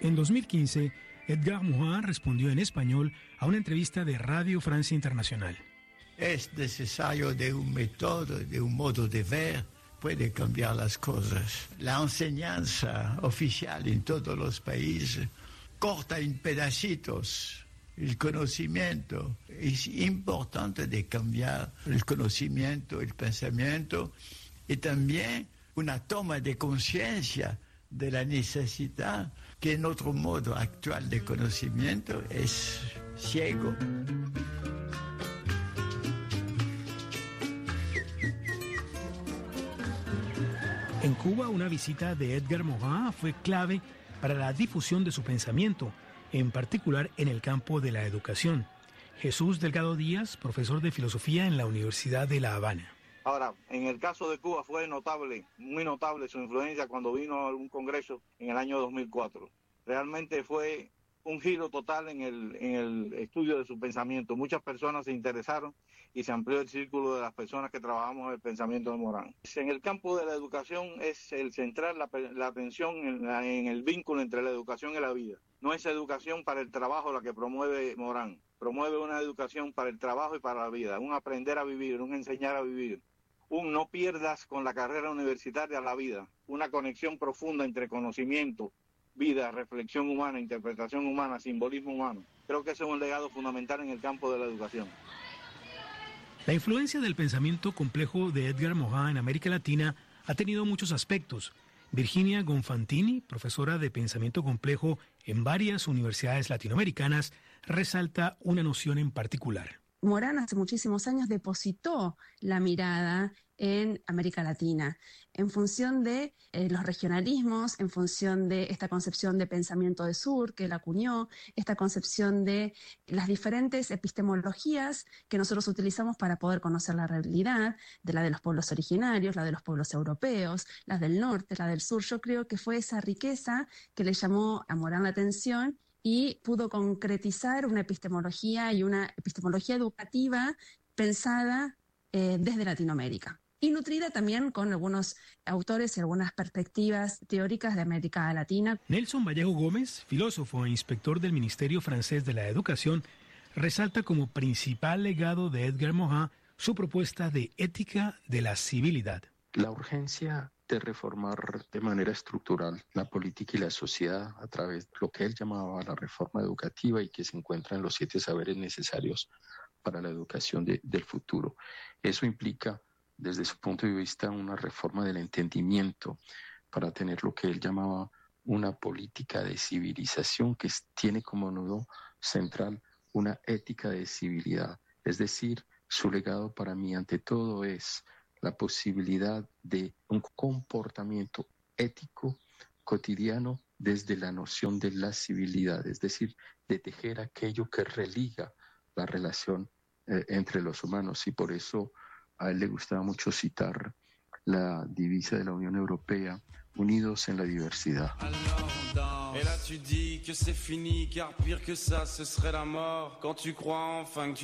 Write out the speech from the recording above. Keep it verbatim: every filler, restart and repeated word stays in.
En dos mil quince, Edgar Morin respondió en español a una entrevista de Radio Francia Internacional. Es necesario de un método, de un modo de ver, puede cambiar las cosas. La enseñanza oficial en todos los países corta en pedacitos el conocimiento. Es importante de cambiar el conocimiento, el pensamiento y también una toma de conciencia de la necesidad que nuestro modo actual de conocimiento es ciego. En Cuba, una visita de Edgar Morin fue clave para la difusión de su pensamiento, en particular en el campo de la educación. Jesús Delgado Díaz, profesor de filosofía en la Universidad de La Habana. Ahora, en el caso de Cuba fue notable, muy notable su influencia cuando vino a un congreso en el año dos mil cuatro. Realmente fue un giro total en el, en el estudio de su pensamiento. Muchas personas se interesaron y se amplió el círculo de las personas que trabajamos en el pensamiento de Morin. En el campo de la educación es el centrar la, la atención en, la, en el vínculo entre la educación y la vida. No es educación para el trabajo la que promueve Morin. Promueve una educación para el trabajo y para la vida, un aprender a vivir, un enseñar a vivir. Un no pierdas con la carrera universitaria la vida, una conexión profunda entre conocimiento, vida, reflexión humana, interpretación humana, simbolismo humano. Creo que ese es un legado fundamental en el campo de la educación. La influencia del pensamiento complejo de Edgar Morin en América Latina ha tenido muchos aspectos. Virginia Gonfantini, profesora de pensamiento complejo en varias universidades latinoamericanas, resalta una noción en particular. Morin hace muchísimos años depositó la mirada en América Latina, en función de eh, los regionalismos, en función de esta concepción de pensamiento de sur que él acuñó, esta concepción de las diferentes epistemologías que nosotros utilizamos para poder conocer la realidad, de la de los pueblos originarios, la de los pueblos europeos, las del norte, la del sur. Yo creo que fue esa riqueza que le llamó a Morin la atención y pudo concretizar una epistemología y una epistemología educativa pensada eh, desde Latinoamérica. Y nutrida también con algunos autores y algunas perspectivas teóricas de América Latina. Nelson Vallejo Gómez, filósofo e inspector del Ministerio Francés de la Educación, resalta como principal legado de Edgar Morin su propuesta de ética de la civilidad. La urgencia de reformar de manera estructural la política y la sociedad a través de lo que él llamaba la reforma educativa y que se encuentra en los siete saberes necesarios para la educación de, del futuro. Eso implica, desde su punto de vista, una reforma del entendimiento para tener lo que él llamaba una política de civilización que tiene como nudo central una ética de civilidad. Es decir, su legado para mí ante todo es la posibilidad de un comportamiento ético cotidiano desde la noción de la civilidad, es decir, de tejer aquello que religa la relación eh, entre los humanos. Y por eso a él le gustaba mucho citar la divisa de la Unión Europea, unidos en la diversidad. Et là tu dis que c'est fini, car pire que ça, ce serait la mort. Quand tu crois enfin que tu